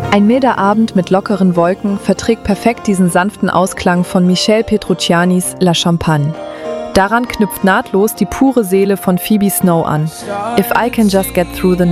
Ein milder Abend mit lockeren Wolken verträgt perfekt diesen sanften Ausklang von Michel Petruccianis La Champagne. Daran knüpft nahtlos die pure Seele von Phoebe Snow an. If I can just get through the